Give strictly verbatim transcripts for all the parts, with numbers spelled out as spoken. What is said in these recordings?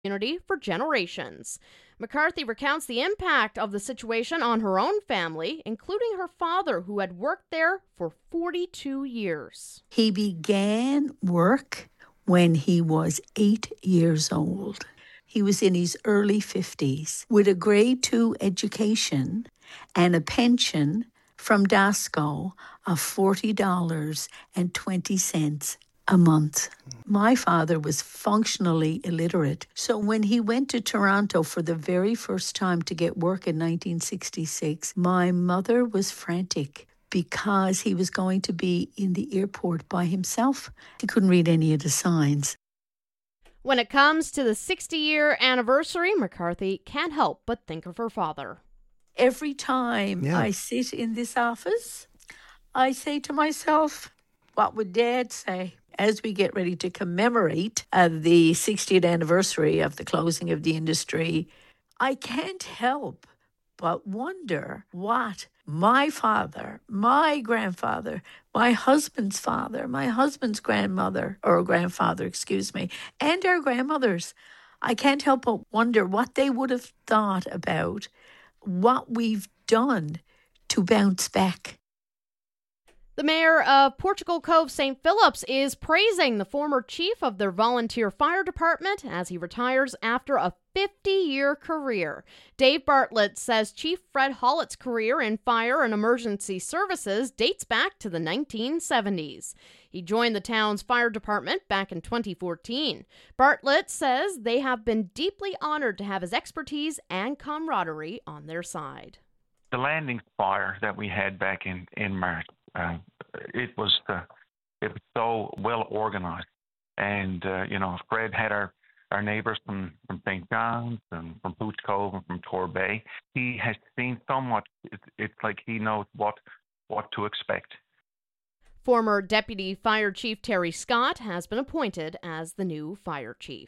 community for generations. McCarthy recounts the impact of the situation on her own family, including her father, who had worked there for forty-two years. He began work when he was eight years old. He was in his early fifties with a grade two education and a pension from Dasco of forty dollars and twenty cents a month. My father was functionally illiterate, so when he went to Toronto for the very first time to get work in nineteen sixty-six, my mother was frantic because he was going to be in the airport by himself. He couldn't read any of the signs. When it comes to the sixty-year anniversary, McCarthy can't help but think of her father. Every time Yeah. I sit in this office, I say to myself, what would Dad say? As we get ready to commemorate uh, the sixtieth anniversary of the closing of the industry, I can't help but wonder what my father, my grandfather, my husband's father, my husband's grandmother, or grandfather, excuse me, and our grandmothers, I can't help but wonder what they would have thought about what we've done to bounce back. The mayor of Portugal Cove Saint Phillips is praising the former chief of their volunteer fire department as he retires after a fifty-year career. Dave Bartlett says Chief Fred Hollett's career in fire and emergency services dates back to the nineteen seventies. He joined the town's fire department back in twenty fourteen. Bartlett says they have been deeply honored to have his expertise and camaraderie on their side. The landing fire that we had back in, in March, uh, it was uh, it was so well organized. And, uh, you know, Fred had our, our neighbors from, from Saint John's and from Pooch Cove and from Torbay. He has seen so much. It, it's like he knows what what to expect. Former Deputy Fire Chief Terry Scott has been appointed as the new fire chief.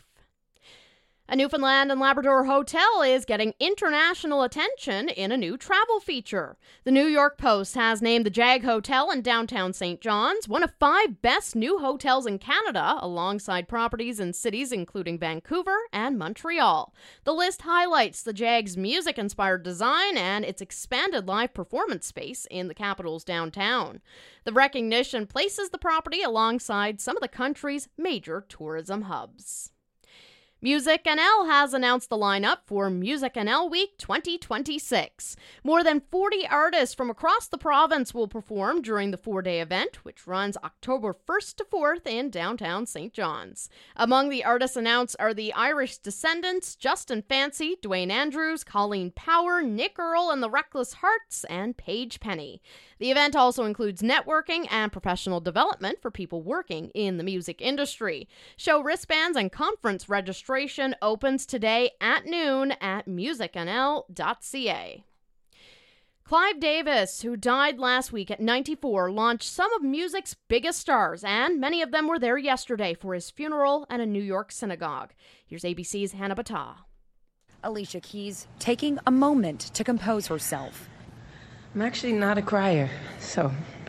A Newfoundland and Labrador hotel is getting international attention in a new travel feature. The New York Post has named the Jag Hotel in downtown Saint John's one of five best new hotels in Canada, alongside properties in cities including Vancouver and Montreal. The list highlights the Jag's music-inspired design and its expanded live performance space in the capital's downtown. The recognition places the property alongside some of the country's major tourism hubs. Music N L has announced the lineup for Music N L Week twenty twenty-six. More than forty artists from across the province will perform during the four-day event, which runs October first to fourth in downtown Saint John's. Among the artists announced are the Irish Descendants, Justin Fancy, Dwayne Andrews, Colleen Power, Nick Earl and the Reckless Hearts, and Paige Penny. The event also includes networking and professional development for people working in the music industry. Show wristbands and conference registration opens today at noon at music n l dot c a. Clive Davis, who died last week at ninety-four, launched some of music's biggest stars, and many of them were there yesterday for his funeral at a New York synagogue. Here's A B C's Hannah Battah. Alicia Keys taking a moment to compose herself. I'm actually not a crier, so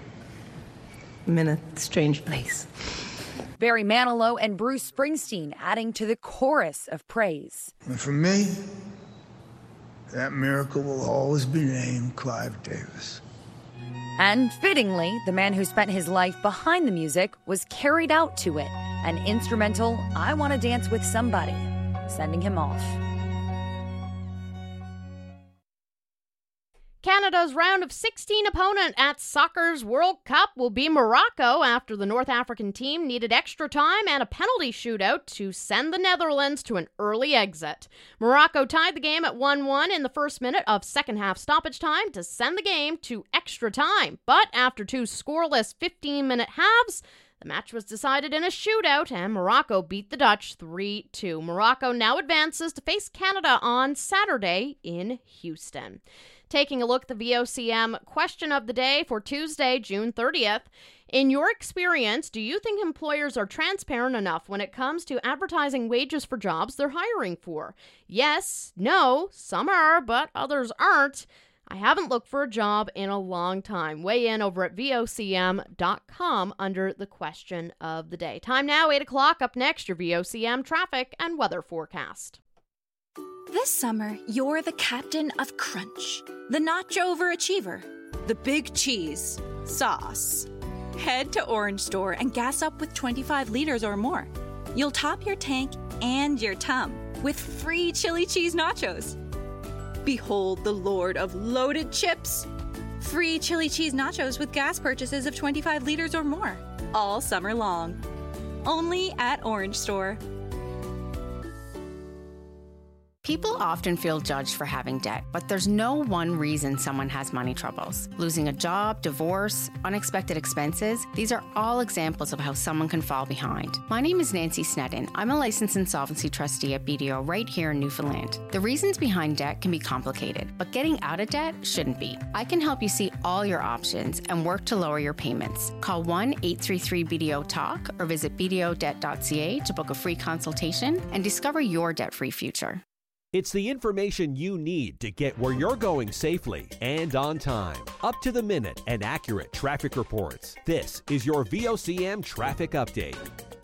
I'm in a strange place. Barry Manilow and Bruce Springsteen adding to the chorus of praise. And for me, that miracle will always be named Clive Davis. And fittingly, the man who spent his life behind the music was carried out to it. An instrumental, I Want to Dance with Somebody, sending him off. Canada's round of sixteen opponent at soccer's World Cup will be Morocco after the North African team needed extra time and a penalty shootout to send the Netherlands to an early exit. Morocco tied the game at one one in the first minute of second half stoppage time to send the game to extra time. But after two scoreless fifteen-minute halves, the match was decided in a shootout and Morocco beat the Dutch three two. Morocco now advances to face Canada on Saturday in Houston. Taking a look at the V O C M question of the day for Tuesday, June thirtieth. In your experience, do you think employers are transparent enough when it comes to advertising wages for jobs they're hiring for? Yes, no, some are, but others aren't. I haven't looked for a job in a long time. Weigh in over at V O C M dot com under the question of the day. Time now, eight o'clock. Up next, your V O C M traffic and weather forecast. This summer, you're the captain of Crunch, the nacho overachiever, the big cheese, sauce. Head to Orange Store and gas up with twenty-five liters or more. You'll top your tank and your tum with free chili cheese nachos. Behold the lord of loaded chips. Free chili cheese nachos with gas purchases of twenty-five liters or more, all summer long. Only at Orange Store. People often feel judged for having debt, but there's no one reason someone has money troubles. Losing a job, divorce, unexpected expenses, these are all examples of how someone can fall behind. My name is Nancy Sneddon. I'm a licensed insolvency trustee at B D O right here in Newfoundland. The reasons behind debt can be complicated, but getting out of debt shouldn't be. I can help you see all your options and work to lower your payments. Call one eight three three B D O talk or visit b d o debt dot c a to book a free consultation and discover your debt-free future. It's the information you need to get where you're going safely and on time. Up to the minute and accurate traffic reports. This is your V O C M Traffic Update.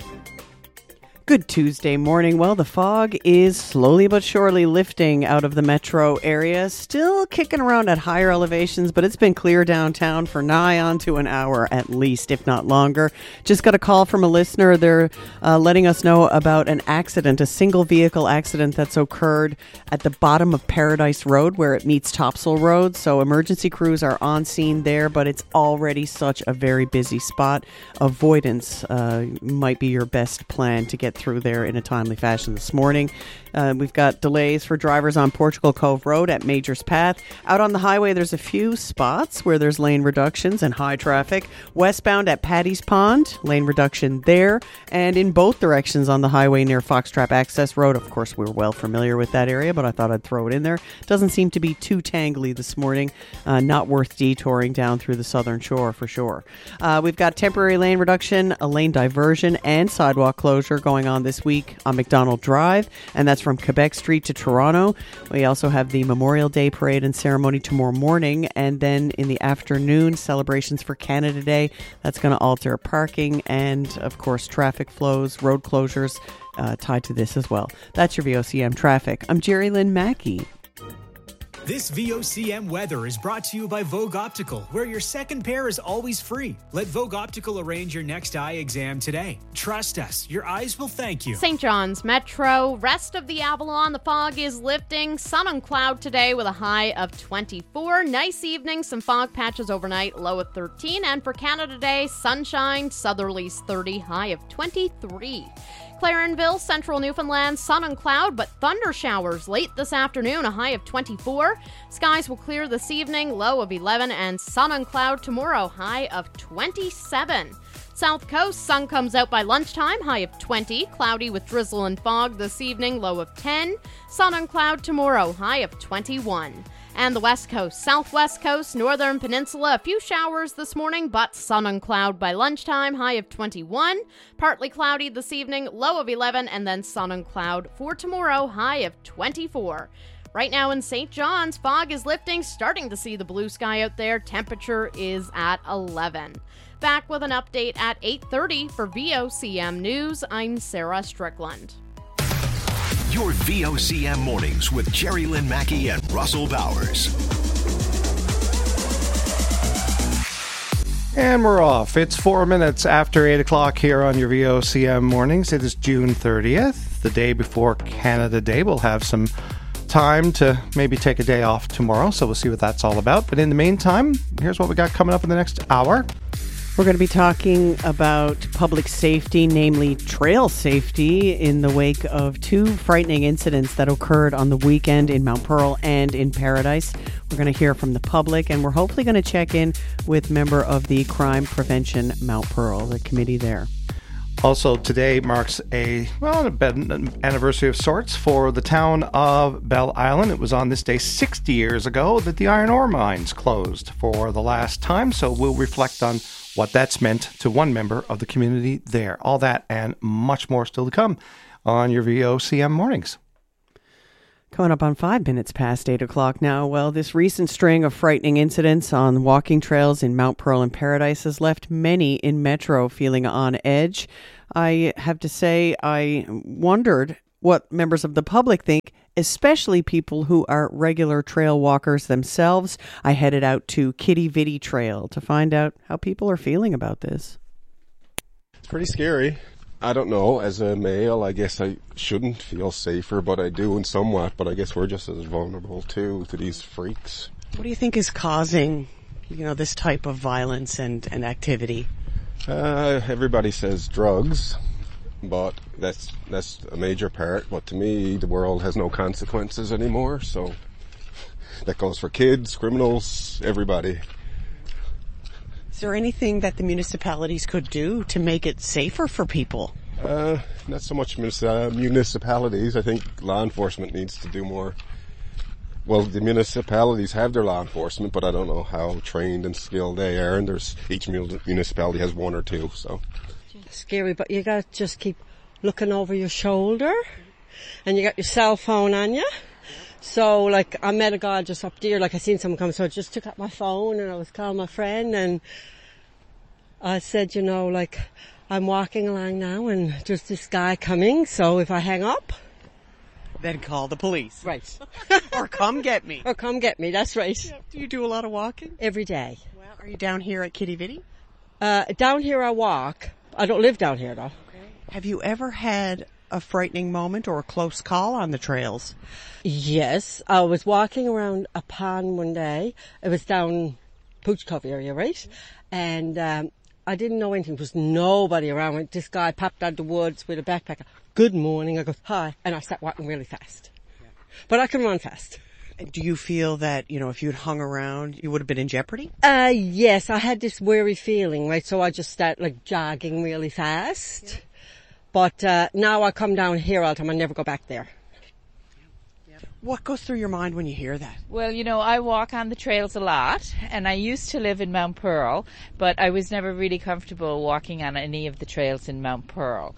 Good Tuesday morning. Well, the fog is slowly but surely lifting out of the metro area. Still kicking around at higher elevations, but it's been clear downtown for nigh on to an hour at least, if not longer. Just got a call from a listener. They're uh, letting us know about an accident, a single vehicle accident that's occurred at the bottom of Paradise Road where it meets Topsail Road. So emergency crews are on scene there, but it's already such a very busy spot. Avoidance uh, might be your best plan to get through there in a timely fashion this morning. Uh, we've got delays for drivers on Portugal Cove Road at Majors Path. Out on the highway, there's a few spots where there's lane reductions and high traffic. Westbound at Paddy's Pond, lane reduction there. And in both directions on the highway near Foxtrap Access Road. Of course, we're well familiar with that area, but I thought I'd throw it in there. Doesn't seem to be too tangly this morning. Uh, not worth detouring down through the southern shore for sure. Uh, we've got temporary lane reduction, a lane diversion, and sidewalk closure going on this week on McDonald Drive. And that's from Quebec Street to Toronto. We also have the Memorial Day Parade and ceremony tomorrow morning, and then in the afternoon, celebrations for Canada Day. That's going to alter parking and, of course, traffic flows, road closures uh, tied to this as well. That's your V O C M traffic. I'm Jerry Lynn Mackey. This V O C M weather is brought to you by Vogue Optical, where your second pair is always free. Let Vogue Optical arrange your next eye exam today. Trust us, your eyes will thank you. Saint John's Metro, rest of the Avalon, the fog is lifting. Sun and cloud today with a high of twenty-four. Nice evening, some fog patches overnight, low of thirteen. And for Canada Day, sunshine, southerlies thirty, high of twenty-three. Clarenville, central Newfoundland, sun and cloud, but thunder showers late this afternoon, a high of twenty-four. Skies will clear this evening, low of eleven, and sun and cloud tomorrow, high of twenty-seven. South Coast, sun comes out by lunchtime, high of twenty. Cloudy with drizzle and fog this evening, low of ten. Sun and cloud tomorrow, high of twenty-one. And the West Coast, Southwest Coast, Northern Peninsula, a few showers this morning, but sun and cloud by lunchtime, high of twenty-one. Partly cloudy this evening, low of eleven, and then sun and cloud for tomorrow, high of twenty-four. Right now in Saint John's, fog is lifting, starting to see the blue sky out there. Temperature is at eleven. Back with an update at eight thirty for V O C M News. I'm Sarah Strickland. Your V O C M mornings with Jerry Lynn Mackey and Russell Bowers. And we're off. It's four minutes after eight o'clock here on your V O C M mornings. It is June thirtieth, the day before Canada Day. We'll have some time to maybe take a day off tomorrow, so we'll see what that's all about. But in the meantime, here's what we got coming up in the next hour. We're going to be talking about public safety, namely trail safety, in the wake of two frightening incidents that occurred on the weekend in Mount Pearl and in Paradise. We're going to hear from the public, and we're hopefully going to check in with a member of the Crime Prevention Mount Pearl, the committee there. Also, today marks a, well, an anniversary of sorts for the town of Bell Island. It was on this day sixty years ago that the iron ore mines closed for the last time, so we'll reflect on what that's meant to one member of the community there. All that and much more still to come on your V O C M mornings. Coming up on five minutes past eight o'clock now. Well, this recent string of frightening incidents on walking trails in Mount Pearl and Paradise has left many in Metro feeling on edge. I have to say, I wondered what members of the public think, especially people who are regular trail walkers themselves. I headed out to Quidi Vidi Trail to find out how people are feeling about this. It's pretty scary. I don't know, as a male, I guess I shouldn't feel safer, but I do in somewhat, but I guess we're just as vulnerable too to these freaks. What do you think is causing, you know, this type of violence and, and activity? Uh, everybody says drugs, but that's, that's a major part, but to me, the world has no consequences anymore, so that goes for kids, criminals, everybody. Is there anything that the municipalities could do to make it safer for people? Uh, not so much uh, municipalities. I think law enforcement needs to do more. Well, the municipalities have their law enforcement, but I don't know how trained and skilled they are, and there's each municipality has one or two, so. Scary, but you gotta just keep looking over your shoulder, and you got your cell phone on you. So, like, I met a guy just up there, like, I seen someone come, so I just took out my phone and I was calling my friend, and I said, you know, like, I'm walking along now and there's this guy coming, so if I hang up, then call the police. Right. Or come get me. Or come get me, that's right. Yeah. Do you do a lot of walking? Every day. Well, are you down here at Quidi Vidi? Uh, down here I walk. I don't live down here, though. Okay. Have you ever had a frightening moment or a close call on the trails? Yes. I was walking around a pond one day. It was down Pooch Cove area, right? And um, I didn't know anything. There was nobody around. This guy popped out of the woods with a backpack. Good morning. I go, hi. And I start walking really fast. Yeah. But I can run fast. Do you feel that, you know, if you'd hung around, you would have been in jeopardy? Uh, yes. I had this weary feeling, right? So I just start, like, jogging really fast. Yeah. But uh, now I come down here all the time. I never go back there. What goes through your mind when you hear that? Well, you know, I walk on the trails a lot, and I used to live in Mount Pearl, but I was never really comfortable walking on any of the trails in Mount Pearl.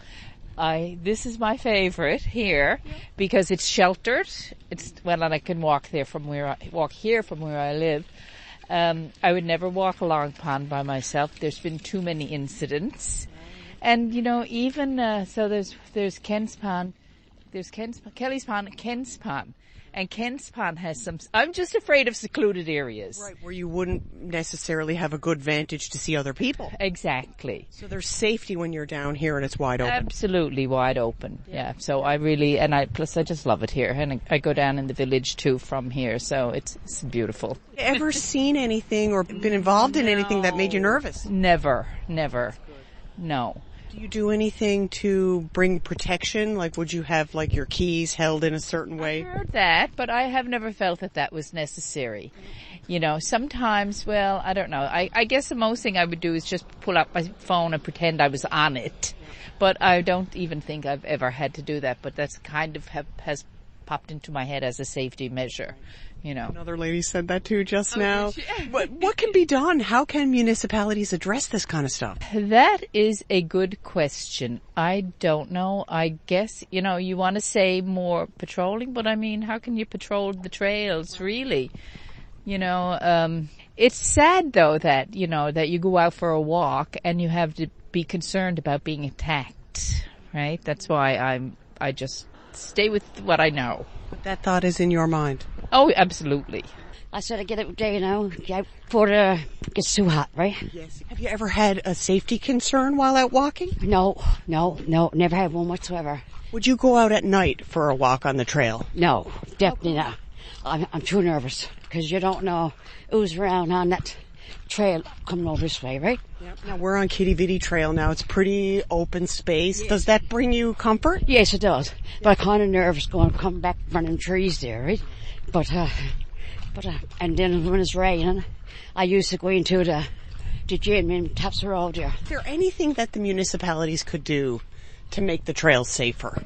I this is my favorite here because it's sheltered. It's well, and I can walk there from where I walk here from where I live. Um, I would never walk along pond by myself. There's been too many incidents, and you know, even uh, so, there's there's Ken's Pond, there's Ken's Kelly's Pond, Ken's Pond. And Ken's Pond has some, I'm just afraid of secluded areas. Right, where you wouldn't necessarily have a good vantage to see other people. Exactly. So there's safety when you're down here and it's wide open. Absolutely wide open, yeah. yeah. So I really, and I, plus I just love it here. And I, I go down in the village too from here, so it's, it's beautiful. Ever seen anything or been involved in no. anything that made you nervous? Never, never. No. Do you do anything to bring protection? Like, would you have, like, your keys held in a certain way? I heard that, but I have never felt that that was necessary. You know, sometimes, well, I don't know. I, I guess the most thing I would do is just pull up my phone and pretend I was on it. But I don't even think I've ever had to do that. But that's kind of have, has popped into my head as a safety measure. You know. Another lady said that too just oh, now. What, what can be done? How can municipalities address this kind of stuff? That is a good question. I don't know. I guess, you know, you want to say more patrolling, but I mean, how can you patrol the trails, really? You know, um, it's sad though that, you know, that you go out for a walk and you have to be concerned about being attacked, right? That's why I'm, I just stay with what I know. But that thought is in your mind. Oh, absolutely. I said I get out there, you know, get out before it gets too hot, right? Yes. Have you ever had a safety concern while out walking? No, no, no, never had one whatsoever. Would you go out at night for a walk on the trail? No, definitely not. I'm, I'm too nervous because you don't know who's around on that trail coming over this way, right? Yep. Now we're on Quidi Vidi Trail now. It's pretty open space. Yes. Does that bring you comfort? Yes, it does. Yes. But I'm kind of nervous going, coming back from them trees there, right? But, uh, but, uh, and then when it's raining, I used to go into the, the gym in Taps Road there. Is there anything that the municipalities could do to make the trails safer?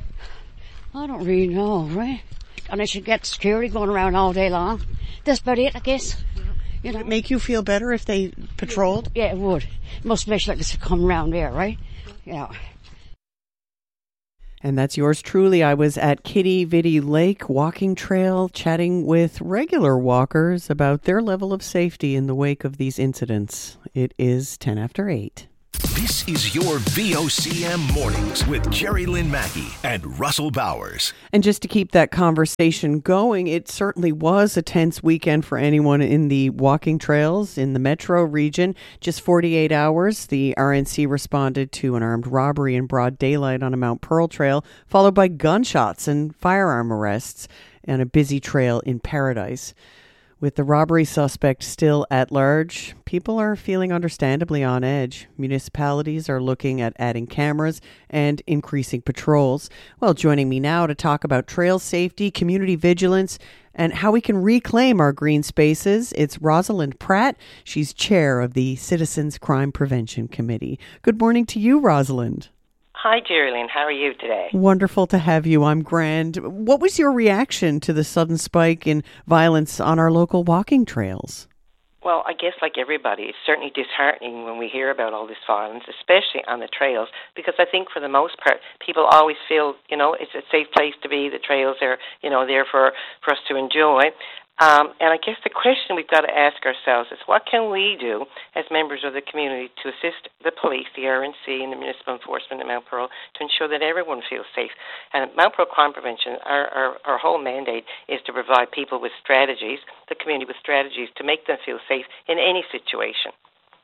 I don't really know, right? Unless you get security going around all day long. That's about it, I guess. You know? Would it make you feel better if they patrolled? Yeah, it would. Most especially like this come around there, right? Yeah. And that's yours truly. I was at Kitty Vitty Lake Walking Trail chatting with regular walkers about their level of safety in the wake of these incidents. It is ten after eight. This is your V O C M Mornings with Jerry Lynn Mackey and Russell Bowers. And just to keep that conversation going, it certainly was a tense weekend for anyone in the walking trails in the metro region. Just forty-eight hours, the R N C responded to an armed robbery in broad daylight on a Mount Pearl trail, followed by gunshots and firearm arrests on a busy trail in Paradise. With the robbery suspect still at large, people are feeling understandably on edge. Municipalities are looking at adding cameras and increasing patrols. Well, joining me now to talk about trail safety, community vigilance, and how we can reclaim our green spaces, it's Rosalind Pratt. She's chair of the Citizens Crime Prevention Committee. Good morning to you, Rosalind. Hi, Jerry-Lynn. How are you today? Wonderful to have you. I'm grand. What was your reaction to the sudden spike in violence on our local walking trails? Well, I guess like everybody, it's certainly disheartening when we hear about all this violence, especially on the trails, because I think for the most part, people always feel, you know, it's a safe place to be. The trails are, you know, there for, for us to enjoy. Um, and I guess the question we've got to ask ourselves is, what can we do as members of the community to assist the police, the R N C, and the municipal enforcement at Mount Pearl to ensure that everyone feels safe? And at Mount Pearl Crime Prevention, our, our, our whole mandate is to provide people with strategies, the community with strategies, to make them feel safe in any situation.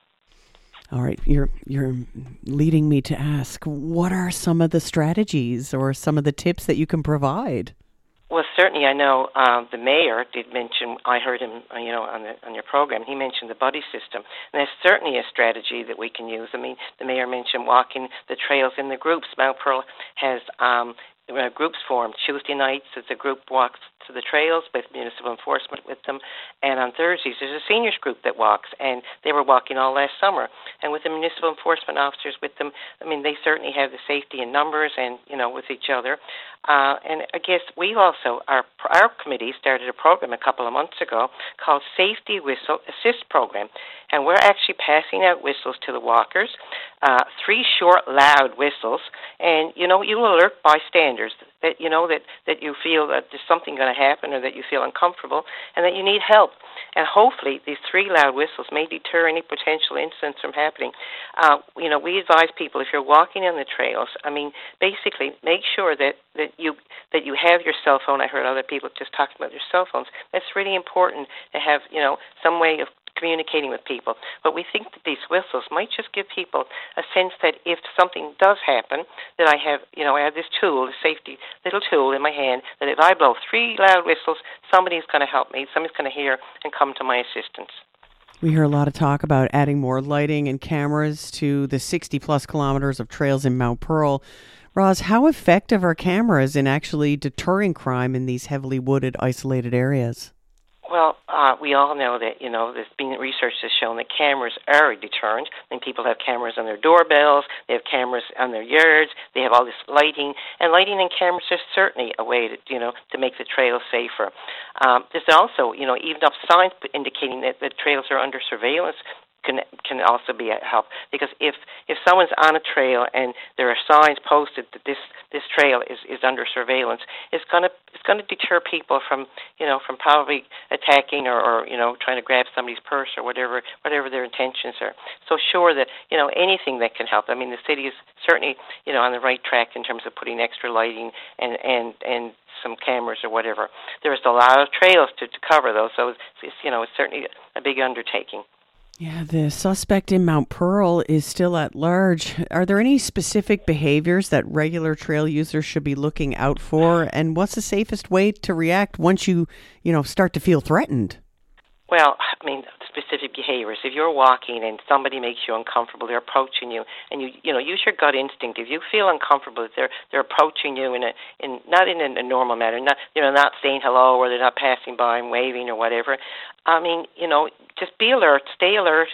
All right, you're you're leading me to ask, what are some of the strategies or some of the tips that you can provide? Well, certainly, I know uh, the mayor did mention. I heard him, uh, you know, on the on your program. He mentioned the buddy system, and that's certainly a strategy that we can use. I mean, the mayor mentioned walking the trails in the groups. Mount Pearl has um, uh, groups formed. Tuesday nights, as a group walks to the trails with municipal enforcement with them, and on Thursdays there's a seniors group that walks, and they were walking all last summer. And with the municipal enforcement officers with them, I mean, they certainly have the safety in numbers and, you know, with each other. Uh, and I guess we also, our our committee started a program a couple of months ago called Safety Whistle Assist Program, and we're actually passing out whistles to the walkers, uh, three short, loud whistles, and, you know, you'll alert bystanders that, you know, that, that you feel that there's something going to happen or that you feel uncomfortable and that you need help. And hopefully these three loud whistles may deter any potential incidents from happening. Uh, you know, we advise people, if you're walking on the trails, I mean, basically make sure that, that you that you have your cell phone. I heard other people just talking about their cell phones. That's really important to have, you know, some way of communicating with people. But we think that these whistles might just give people a sense that if something does happen, that I have, you know, I have this tool, this safety little tool in my hand, that if I blow three loud whistles, somebody's going to help me, somebody's going to hear and come to my assistance. We hear a lot of talk about adding more lighting and cameras to the sixty plus kilometers of trails in Mount Pearl. Roz, how effective are cameras in actually deterring crime in these heavily wooded, isolated areas? Well, uh, we all know that, you know, there's been research has shown that cameras are a deterrent. I mean, people have cameras on their doorbells, they have cameras on their yards, they have all this lighting, and lighting and cameras are certainly a way to, you know, to make the trails safer. Um, there's also, you know, even up signs indicating that the trails are under surveillance can can also be a help, because if if someone's on a trail and there are signs posted that this this trail is, is under surveillance, it's gonna it's gonna deter people from, you know, from probably attacking or, or you know, trying to grab somebody's purse or whatever whatever their intentions are. So sure that, you know, anything that can help. I mean, the city is certainly, you know, on the right track in terms of putting extra lighting and and and some cameras or whatever. There's a lot of trails to, to cover though, so it's, it's you know it's certainly a big undertaking. Yeah, the suspect in Mount Pearl is still at large. Are there any specific behaviors that regular trail users should be looking out for? And what's the safest way to react once you, you know, start to feel threatened? Well, I mean, specific behaviors. If you're walking and somebody makes you uncomfortable, they're approaching you, and you, you know, use your gut instinct. If you feel uncomfortable, that they're they're approaching you in a, in not in a normal manner, not you know, not saying hello, or they're not passing by and waving or whatever. I mean, you know, just be alert, stay alert.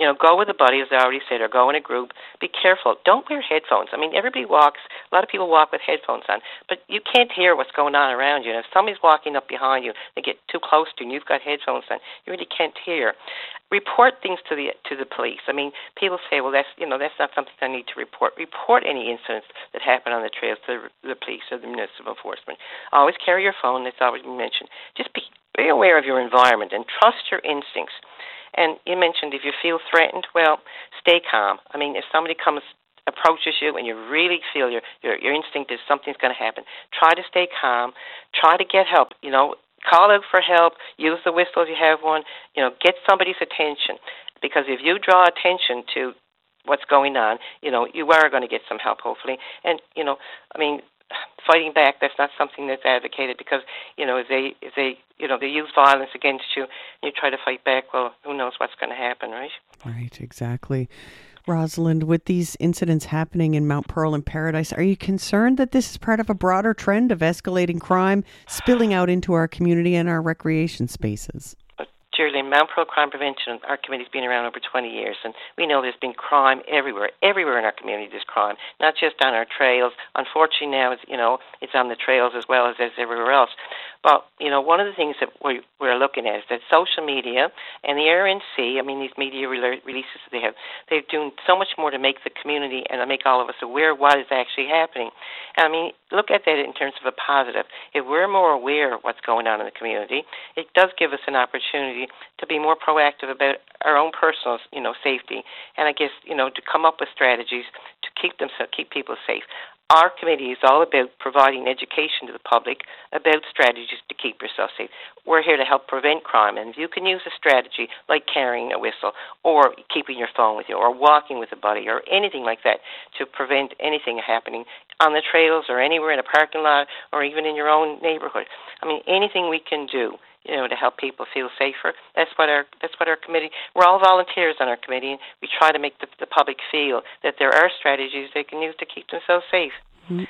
you know, go with a buddy, as I already said, or go in a group. Be careful. Don't wear headphones. I mean, everybody walks, a lot of people walk with headphones on, but you can't hear what's going on around you. And if somebody's walking up behind you, they get too close to you, and you've got headphones on, you really can't hear. Report things to the to the police. I mean, people say, well, that's, you know, that's not something I need to report. Report any incidents that happen on the trails to the, the police or the municipal enforcement. Always carry your phone. That's always been mentioned. Just be, be aware of your environment and trust your instincts. And you mentioned if you feel threatened, well, stay calm. I mean, if somebody comes, approaches you and you really feel your, your, your instinct is something's going to happen, try to stay calm. Try to get help, you know. Call out for help. Use the whistle if you have one. You know, get somebody's attention. Because if you draw attention to what's going on, you know, you are going to get some help, hopefully. And, you know, I mean, fighting back, that's not something that's advocated because, you know, if they, if they, you know, they use violence against you and you try to fight back, well, who knows what's going to happen, right? Right, exactly. Rosalind, with these incidents happening in Mount Pearl and Paradise, are you concerned that this is part of a broader trend of escalating crime spilling out into our community and our recreation spaces? Shirley, Mount Pearl Crime Prevention, our committee's been around over twenty years, and we know there's been crime everywhere. Everywhere in our community there's crime, not just on our trails. Unfortunately now, it's, you know, it's on the trails as well as, as everywhere else. But, you know, one of the things that we, we're looking at is that social media and the R N C, I mean, these media re- releases that they have, they're doing so much more to make the community and to make all of us aware of what is actually happening. And, I mean, look at that in terms of a positive. If we're more aware of what's going on in the community, it does give us an opportunity to be more proactive about our own personal, you know, safety. And I guess, you know, to come up with strategies to keep them, keep people safe. Our committee is all about providing education to the public about strategies to keep yourself safe. We're here to help prevent crime, and if you can use a strategy like carrying a whistle or keeping your phone with you or walking with a buddy or anything like that to prevent anything happening on the trails or anywhere in a parking lot or even in your own neighborhood. I mean, anything we can do, you know, to help people feel safer. That's what our that's what our committee. We're all volunteers on our committee, and we try to make the, the public feel that there are strategies they can use to keep themselves safe. Mm-hmm.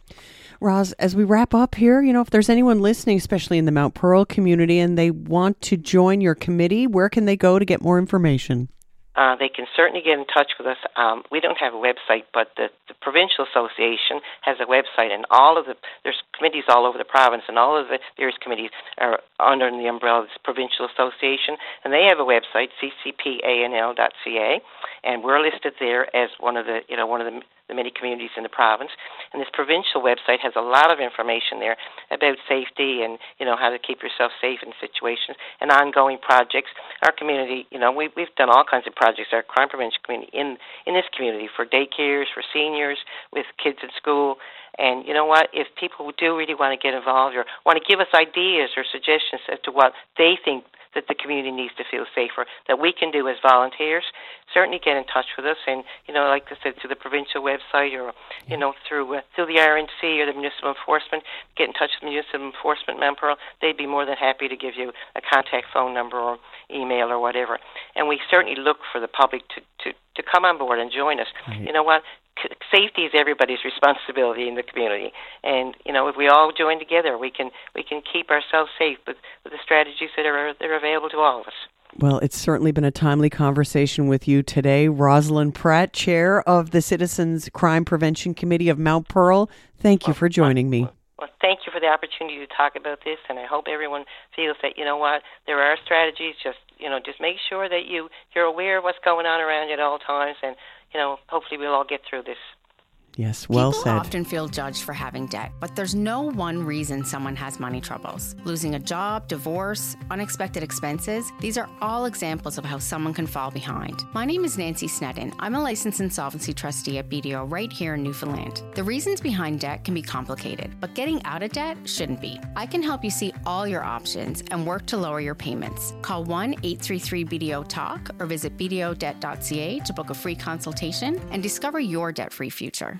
Roz, as we wrap up here, you know, if there's anyone listening, especially in the Mount Pearl community, and they want to join your committee, where can they go to get more information? Uh, they can certainly get in touch with us. Um, we don't have a website, but the, the Provincial Association has a website, and all of the there's committees all over the province, and all of the various committees are under the umbrella of this Provincial Association, and they have a website, c c p a n l dot c a, and we're listed there as one of the you know one of the the many communities in the province. And this provincial website has a lot of information there about safety and, you know, how to keep yourself safe in situations and ongoing projects. Our community, you know, we, we've done all kinds of projects, our crime prevention community, in, in this community for daycares, for seniors, with kids in school. And you know what? If people do really want to get involved or want to give us ideas or suggestions as to what they think that the community needs to feel safer, that we can do as volunteers, certainly get in touch with us. And, you know, like I said, through the provincial website or, you know, through uh, through the R N C or the municipal enforcement, get in touch with the municipal enforcement member. They'd be more than happy to give you a contact phone number or email or whatever. And we certainly look for the public to, to, to come on board and join us. Right. You know what? Safety is everybody's responsibility in the community, and you know if we all join together, we can we can keep ourselves safe with, with the strategies that are that are available to all of us. Well, it's certainly been a timely conversation with you today, Rosalind Pratt, Chair of the Citizens Crime Prevention Committee of Mount Pearl. Thank you for joining me. Well, thank you for the opportunity to talk about this, and I hope everyone feels that, you know what, there are strategies. Just you know, just make sure that you you're aware of what's going on around you at all times, and you know, hopefully we'll all get through this. Yes, well People said. People often feel judged for having debt, but there's no one reason someone has money troubles. Losing a job, divorce, unexpected expenses, these are all examples of how someone can fall behind. My name is Nancy Sneddon. I'm a licensed insolvency trustee at B D O right here in Newfoundland. The reasons behind debt can be complicated, but getting out of debt shouldn't be. I can help you see all your options and work to lower your payments. Call one eight three three B D O talk or visit b d o debt dot c a to book a free consultation and discover your debt-free future.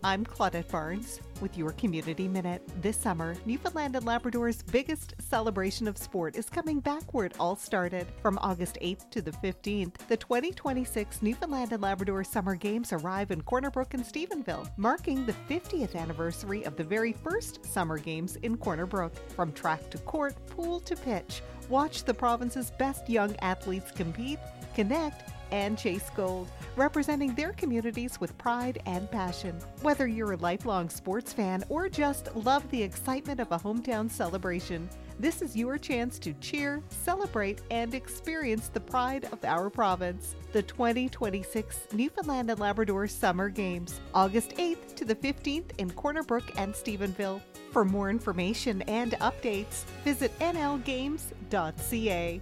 I'm Claudette Barnes with your Community Minute. This summer, Newfoundland and Labrador's biggest celebration of sport is coming back where it all started. From August eighth to the fifteenth, the twenty twenty-six Newfoundland and Labrador Summer Games arrive in Corner Brook and Stephenville, marking the fiftieth anniversary of the very first Summer Games in Corner Brook. From track to court, pool to pitch, watch the province's best young athletes compete, connect, and chase gold, representing their communities with pride and passion. Whether you're a lifelong sports fan or just love the excitement of a hometown celebration, this is your chance to cheer, celebrate, and experience the pride of our province. The twenty twenty-six Newfoundland and Labrador Summer Games, August eighth to the fifteenth in Corner Brook and Stephenville. For more information and updates, visit n l games dot c a.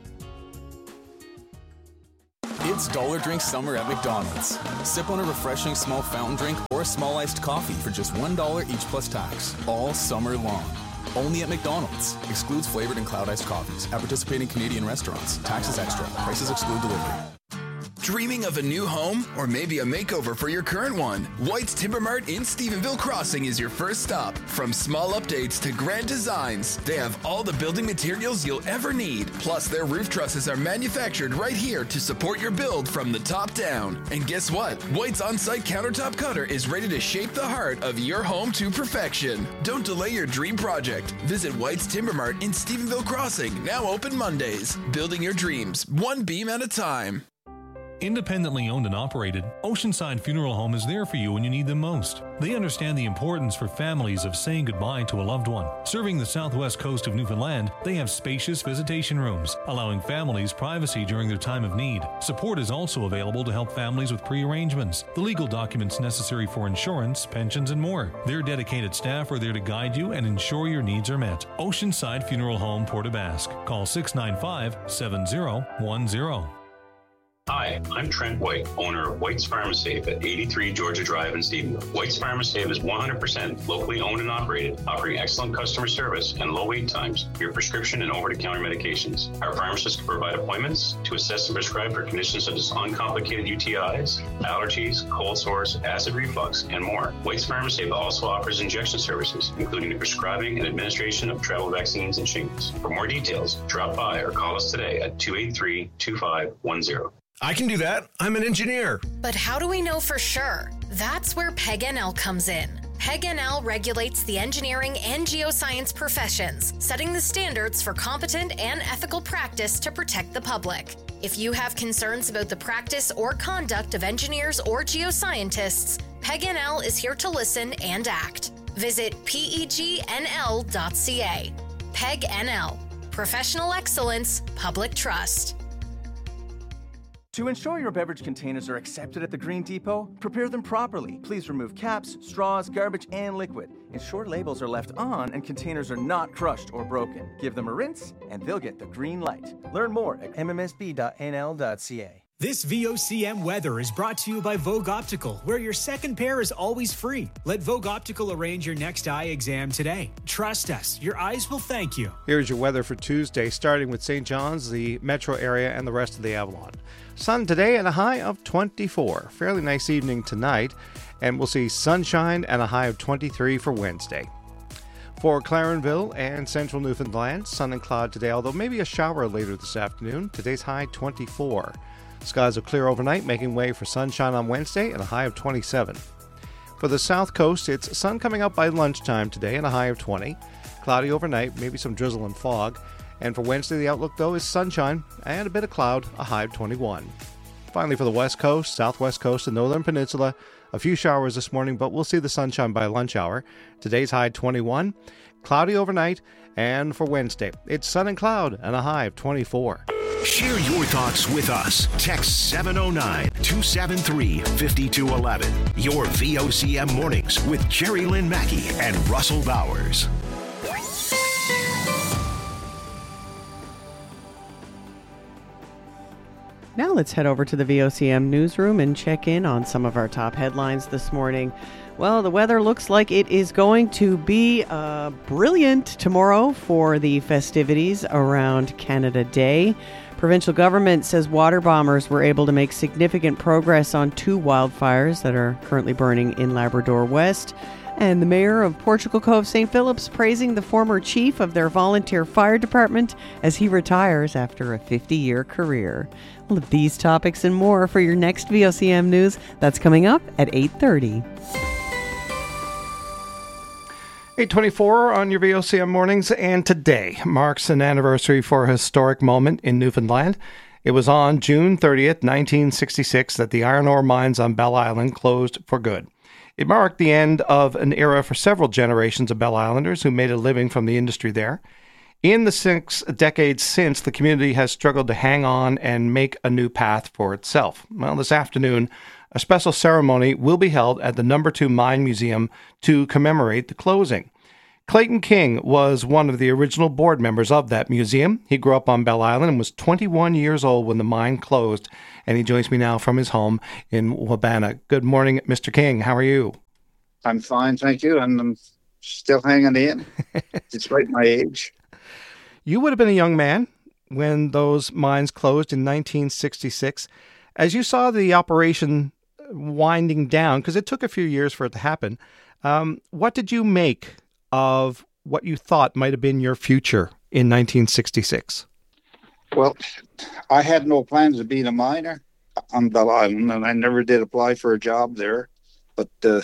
It's Dollar Drink Summer at McDonald's. Sip on a refreshing small fountain drink or a small iced coffee for just one dollar each plus tax, all summer long. Only at McDonald's. Excludes flavored and cloud iced coffees. At participating Canadian restaurants. Taxes extra. Prices exclude delivery. Dreaming of a new home or maybe a makeover for your current one? White's Timber Mart in Stephenville Crossing is your first stop. From small updates to grand designs, they have all the building materials you'll ever need. Plus, their roof trusses are manufactured right here to support your build from the top down. And guess what? White's on-site countertop cutter is ready to shape the heart of your home to perfection. Don't delay your dream project. Visit White's Timber Mart in Stephenville Crossing, now open Mondays. Building your dreams, one beam at a time. Independently owned and operated, Oceanside Funeral Home is there for you when you need them most. They understand the importance for families of saying goodbye to a loved one. Serving the southwest coast of Newfoundland, they have spacious visitation rooms, allowing families privacy during their time of need. Support is also available to help families with pre-arrangements, the legal documents necessary for insurance, pensions, and more. Their dedicated staff are there to guide you and ensure your needs are met. Oceanside Funeral Home, Port aux Basques. Call six nine five, seven zero one zero. Hi, I'm Trent White, owner of White's Pharmasafe at eighty-three Georgia Drive in Stephenville. White's Pharmasafe is one hundred percent locally owned and operated, offering excellent customer service and low wait times for your prescription and over-the-counter medications. Our pharmacists can provide appointments to assess and prescribe for conditions such as uncomplicated U T Is, allergies, cold sores, acid reflux, and more. White's Pharmasafe also offers injection services, including the prescribing and administration of travel vaccines and shingles. For more details, drop by or call us today at two eight three, two five one zero. I can do that. I'm an engineer. But how do we know for sure? That's where P E G N L comes in. P E G N L regulates the engineering and geoscience professions, setting the standards for competent and ethical practice to protect the public. If you have concerns about the practice or conduct of engineers or geoscientists, P E G N L is here to listen and act. Visit P E G N L dot C A. P E G N L. Professional excellence, public trust. To ensure your beverage containers are accepted at the Green Depot, prepare them properly. Please remove caps, straws, garbage, and liquid. Ensure labels are left on and containers are not crushed or broken. Give them a rinse, and they'll get the green light. Learn more at m m s b dot n l dot c a. This V O C M weather is brought to you by Vogue Optical, where your second pair is always free. Let Vogue Optical arrange your next eye exam today. Trust us, your eyes will thank you. Here's your weather for Tuesday, starting with Saint John's, the metro area, and the rest of the Avalon. Sun today and a high of twenty-four. Fairly nice evening tonight, and we'll see sunshine and a high of twenty-three for Wednesday. For Clarenville and central Newfoundland, sun and cloud today, although maybe a shower later this afternoon. Today's high twenty-four. Skies will clear overnight, making way for sunshine on Wednesday and a high of twenty-seven. For the south coast, it's sun coming up by lunchtime today and a high of twenty. Cloudy overnight, maybe some drizzle and fog. And for Wednesday, the outlook, though, is sunshine and a bit of cloud, a high of twenty-one. Finally, for the west coast, southwest coast, and northern peninsula, a few showers this morning, but we'll see the sunshine by lunch hour. Today's high twenty-one, cloudy overnight, and for Wednesday, it's sun and cloud and a high of twenty-four. Share your thoughts with us. Text seven oh nine, two seven three, five two one one. Your V O C M Mornings with Jerry Lynn Mackey and Russell Bowers. Now let's head over to the V O C M newsroom and check in on some of our top headlines this morning. Well, the weather looks like it is going to be uh, brilliant tomorrow for the festivities around Canada Day. Provincial government says water bombers were able to make significant progress on two wildfires that are currently burning in Labrador West. And the mayor of Portugal Cove Saint Philip's praising the former chief of their volunteer fire department as he retires after a fifty-year career. All of these topics and more for your next V O C M News. That's coming up at eight thirty. eight twenty-four on your V O C M mornings, and today marks an anniversary for a historic moment in Newfoundland. It was on June thirtieth, nineteen sixty-six, that the iron ore mines on Bell Island closed for good. It marked the end of an era for several generations of Bell Islanders who made a living from the industry there. In the six decades since, the community has struggled to hang on and make a new path for itself. Well, this afternoon, a special ceremony will be held at the Number Two Mine Museum to commemorate the closing. Clayton King was one of the original board members of that museum. He grew up on Bell Island and was twenty-one years old when the mine closed, and he joins me now from his home in Wabana. Good morning, Mister King. How are you? I'm fine, thank you, and I'm still hanging in, despite my age. You would have been a young man when those mines closed in nineteen sixty-six. As you saw the operation winding down, because it took a few years for it to happen, um, what did you make of what you thought might have been your future in nineteen sixty-six? Well, I had no plans of being a miner on Bell Island, and I never did apply for a job there. But uh,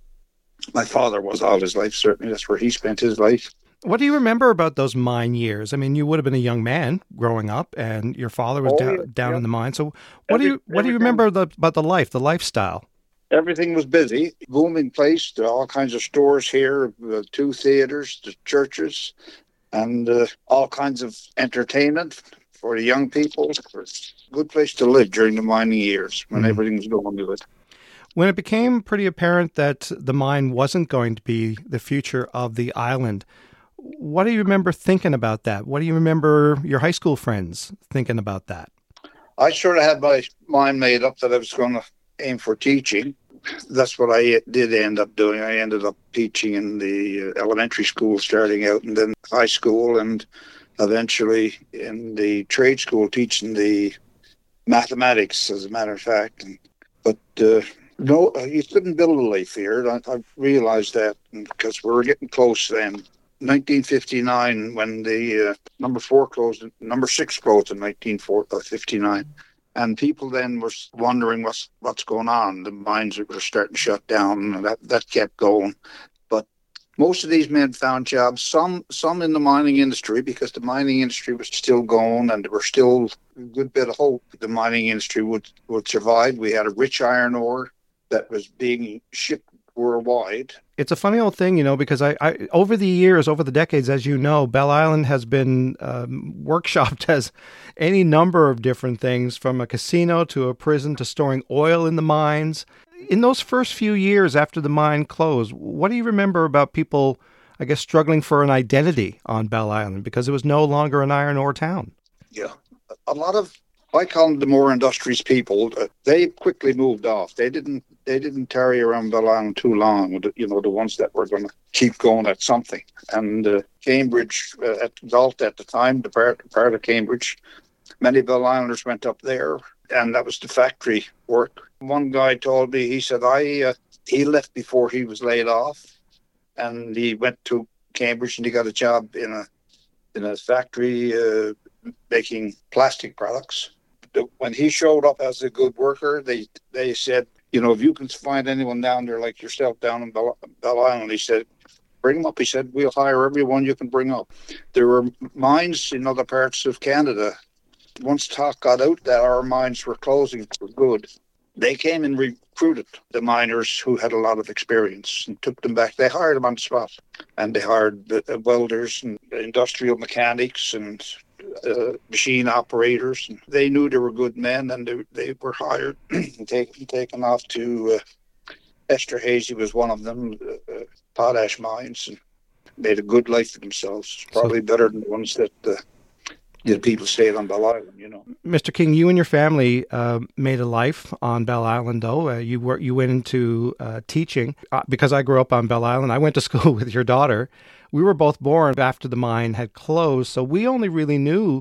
my father was all his life, certainly. That's where he spent his life. What do you remember about those mine years? I mean, you would have been a young man growing up, and your father was oh, down, yeah, down yeah. in the mine. So what Every, do you what do you remember the, about the life, the lifestyle? Everything was busy, booming place. There are all kinds of stores here, uh, two theaters, the churches, and uh, all kinds of entertainment for the young people. It was a good place to live during the mining years when mm. everything was going good. When it became pretty apparent that the mine wasn't going to be the future of the island, what do you remember thinking about that? What do you remember your high school friends thinking about that? I sort of had my mind made up that I was going to aim for teaching. That's what I did end up doing. I ended up teaching in the elementary school starting out, and then high school, and eventually in the trade school teaching the mathematics, as a matter of fact. But uh, no, you couldn't build a life here. I, I realized that because we were getting close then. nineteen fifty-nine, when the uh, number four closed, number six closed in nineteen fifty-nine. And people then were wondering what's what's going on. The mines were starting to shut down, and that, that kept going. But most of these men found jobs, some some in the mining industry, because the mining industry was still going, and there was still a good bit of hope the mining industry would, would survive. We had a rich iron ore that was being shipped worldwide. It's a funny old thing, you know, because I, I over the years, over the decades, as you know, Bell Island has been um, workshopped as any number of different things, from a casino to a prison to storing oil in the mines. In those first few years after the mine closed, what do you remember about people, I guess, struggling for an identity on Bell Island because it was no longer an iron ore town? Yeah, a lot of, I call them the more industrious people, uh, they quickly moved off. They didn't They didn't tarry around Bell Island too long, you know, the ones that were going to keep going at something. And uh, Cambridge, uh, at Galt at the time, the part, part of Cambridge, many Bell Islanders went up there, and that was the factory work. One guy told me, he said, I uh, he left before he was laid off, and he went to Cambridge and he got a job in a, in a factory uh, making plastic products. When he showed up as a good worker, they they said, you know, if you can find anyone down there like yourself down in Bell, Bell Island, he said, bring them up. He said, we'll hire everyone you can bring up. There were mines in other parts of Canada. Once talk got out that our mines were closing for good, they came and recruited the miners who had a lot of experience and took them back. They hired them on the spot, and they hired the welders and industrial mechanics and Uh, machine operators. They knew they were good men, and they, they were hired and taken, taken off to uh, Esterhazy was one of them, uh, uh, potash mines, and made a good life for themselves. Probably so, better than the ones that uh, the people stayed on Bell Island, you know. Mister King, you and your family uh, made a life on Bell Island, though. Uh, you were you went into uh, teaching. Uh, because I grew up on Bell Island, I went to school with your daughter. We were both born after the mine had closed, so we only really knew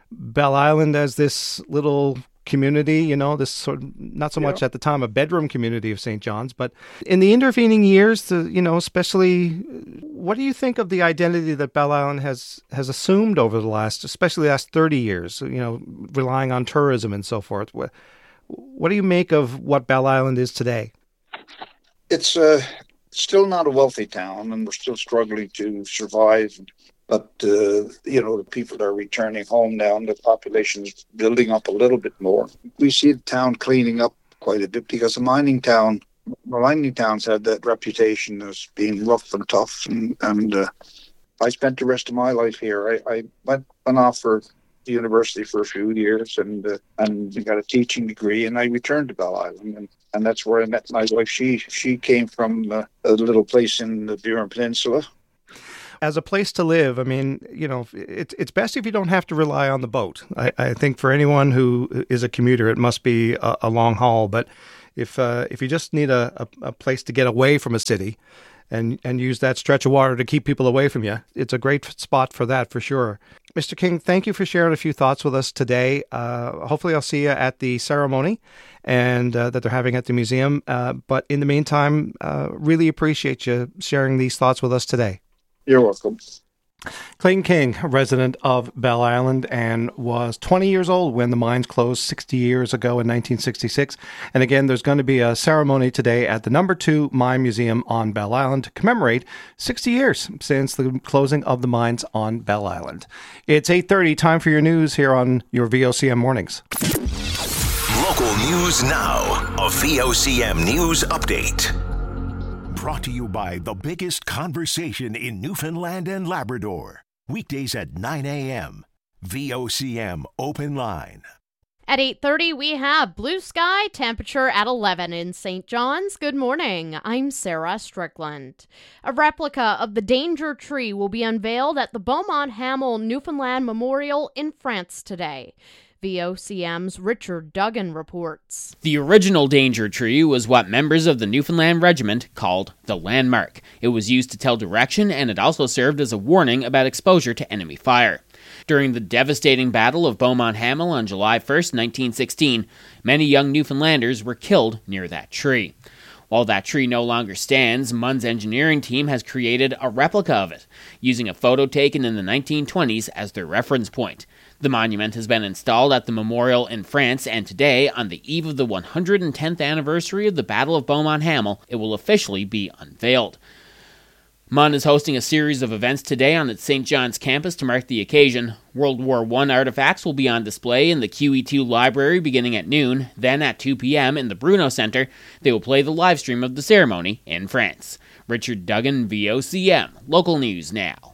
Belle Island as this little community, you know, this sort of, not so much Yeah. at the time a bedroom community of Saint John's, but in the intervening years, the, you know, especially, what do you think of the identity that Belle Island has has assumed over the last, especially the last thirty years, you know, relying on tourism and so forth? What, what do you make of what Belle Island is today? It's uh, still not a wealthy town, and we're still struggling to survive. But, uh, you know, the people are returning home now, and the population is building up a little bit more. We see the town cleaning up quite a bit because the mining town, the mining towns have that reputation as being rough and tough. And, and uh, I spent the rest of my life here. I, I went, went off for the university for a few years and uh, and got a teaching degree, and I returned to Belle Island. And, and that's where I met my wife. She, she came from uh, a little place in the Burin Peninsula. As a place to live, I mean, you know, it's it's best if you don't have to rely on the boat. I, I think for anyone who is a commuter, it must be a, a long haul. But if uh, if you just need a, a, a place to get away from a city and, and use that stretch of water to keep people away from you, it's a great spot for that, for sure. Mister King, thank you for sharing a few thoughts with us today. Uh, hopefully I'll see you at the ceremony and uh, that they're having at the museum. Uh, but in the meantime, uh, really appreciate you sharing these thoughts with us today. You're welcome. Clayton King, a resident of Belle Island, and was twenty years old when the mines closed sixty years ago in nineteen sixty-six. And again, there's going to be a ceremony today at the number two Mine Museum on Belle Island to commemorate sixty years since the closing of the mines on Belle Island. It's eight thirty, time for your news here on your V O C M Mornings. Local news now, a V O C M News Update. Brought to you by the biggest conversation in Newfoundland and Labrador. Weekdays at nine a.m. V O C M Open Line. At eight thirty, we have blue sky, temperature at eleven in Saint John's. Good morning. I'm Sarah Strickland. A replica of the Danger Tree will be unveiled at the Beaumont Hamel Newfoundland Memorial in France today. V O C M's Richard Duggan reports. The original Danger Tree was what members of the Newfoundland Regiment called the landmark. It was used to tell direction, and it also served as a warning about exposure to enemy fire. During the devastating Battle of Beaumont Hamel on July first, nineteen sixteen, many young Newfoundlanders were killed near that tree. While that tree no longer stands, Munn's engineering team has created a replica of it, using a photo taken in the nineteen twenties as their reference point. The monument has been installed at the memorial in France, and today, on the eve of the one hundred tenth anniversary of the Battle of Beaumont Hamel, it will officially be unveiled. Munn is hosting a series of events today on its Saint John's campus to mark the occasion. World War One artifacts will be on display in the Q E two library beginning at noon. Then at two p.m. in the Bruno Center, they will play the live stream of the ceremony in France. Richard Duggan, V O C M, local news now.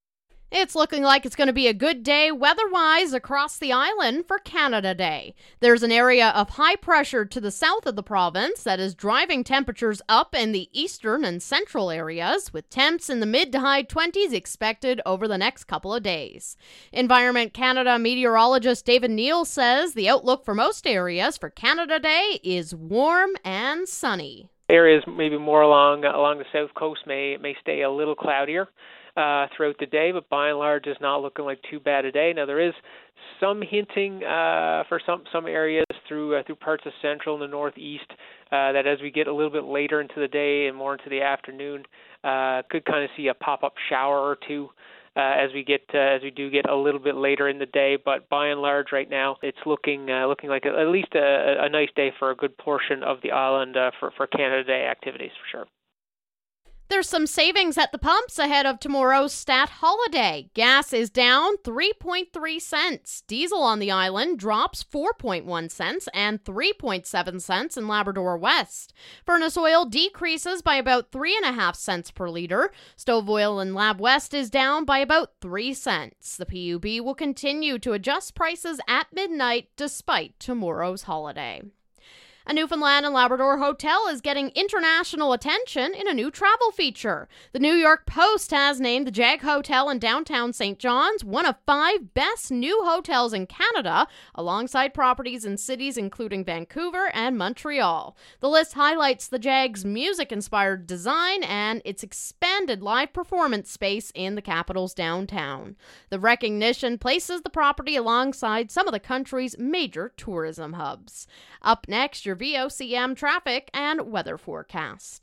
It's looking like it's going to be a good day weather-wise across the island for Canada Day. There's an area of high pressure to the south of the province that is driving temperatures up in the eastern and central areas, with temps in the mid to high twenties expected over the next couple of days. Environment Canada meteorologist David Neal says the outlook for most areas for Canada Day is warm and sunny. Areas maybe more along along the south coast may may stay a little cloudier Uh, throughout the day, but by and large is not looking like too bad a day. Now there is some hinting uh, for some some areas through uh, through parts of central and the northeast uh, that as we get a little bit later into the day and more into the afternoon, uh, could kind of see a pop-up shower or two uh, as we get uh, as we do get a little bit later in the day. But by and large, right now it's looking uh, looking like a, at least a, a nice day for a good portion of the island uh, for for Canada Day activities for sure. There's some savings at the pumps ahead of tomorrow's stat holiday. Gas is down three point three cents. Diesel on the island drops four point one cents and three point seven cents in Labrador West. Furnace oil decreases by about three point five cents per liter. Stove oil in Lab West is down by about three cents. The P U B will continue to adjust prices at midnight despite tomorrow's holiday. A Newfoundland and Labrador hotel is getting international attention in a new travel feature. The New York Post has named the Jag Hotel in downtown Saint John's one of five best new hotels in Canada, alongside properties in cities including Vancouver and Montreal. The list highlights the Jag's music-inspired design and its expanded live performance space in the capital's downtown. The recognition places the property alongside some of the country's major tourism hubs. Up next, your V O C M traffic and weather forecast.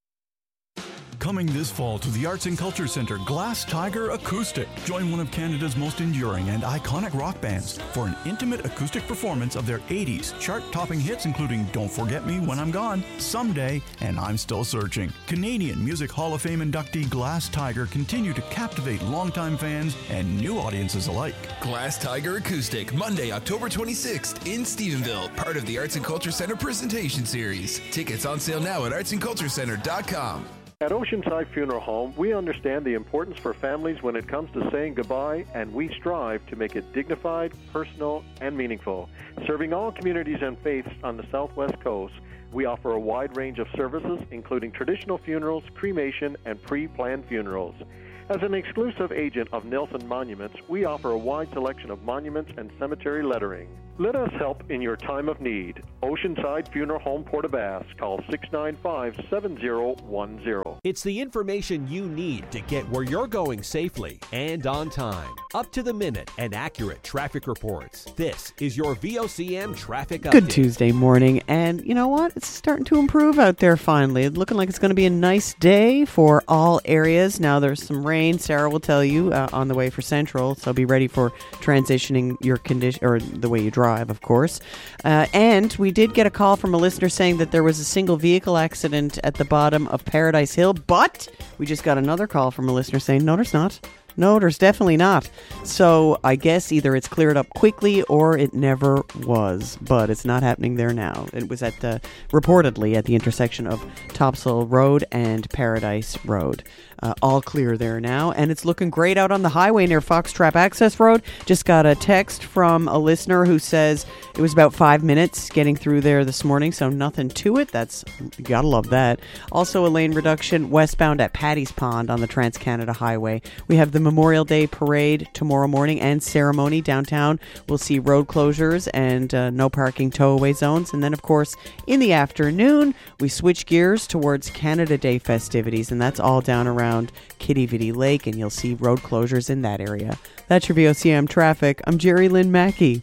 Coming this fall to the Arts and Culture Centre, Glass Tiger Acoustic. Join one of Canada's most enduring and iconic rock bands for an intimate acoustic performance of their eighties chart-topping hits including Don't Forget Me When I'm Gone, Someday, and I'm Still Searching. Canadian Music Hall of Fame inductee Glass Tiger continue to captivate longtime fans and new audiences alike. Glass Tiger Acoustic, Monday, October twenty-sixth in Stephenville, part of the Arts and Culture Centre presentation series. Tickets on sale now at arts and culture centre dot com. At Oceanside Funeral Home, we understand the importance for families when it comes to saying goodbye, and we strive to make it dignified, personal, and meaningful. Serving all communities and faiths on the Southwest Coast, we offer a wide range of services, including traditional funerals, cremation, and pre-planned funerals. As an exclusive agent of Nelson Monuments, we offer a wide selection of monuments and cemetery lettering. Let us help in your time of need. Oceanside Funeral Home, Port-aux-Basques. Call six nine five, seven zero one zero. It's the information you need to get where you're going safely and on time. Up to the minute and accurate traffic reports. This is your V O C M Traffic Update. Good Tuesday morning, and you know what? It's starting to improve out there finally. It's looking like it's going to be a nice day for all areas. Now there's some rain, Sarah will tell you, uh, on the way for Central, so be ready for transitioning your condition, or the way you drive. Drive, of course. Uh, and we did get a call from a listener saying that there was a single vehicle accident at the bottom of Paradise Hill, but we just got another call from a listener saying, no, there's not. No, there's definitely not. So I guess either it's cleared up quickly or it never was, but it's not happening there now. It was at the, reportedly at the intersection of Topsail Road and Paradise Road. Uh, all clear there now, and it's looking great out on the highway near Foxtrap Access Road. Just got a text from a listener who says it was about five minutes getting through there this morning, so nothing to it. That's, you gotta love that. Also a lane reduction westbound at Paddy's Pond on the Trans-Canada Highway. We have the Memorial Day Parade tomorrow morning and ceremony downtown. We'll see road closures and uh, no parking tow-away zones. And then, of course, in the afternoon, we switch gears towards Canada Day festivities, and that's all down around Kitty Vitty Lake, and you'll see road closures in that area. That's your V O C M traffic. I'm Jerry Lynn Mackey.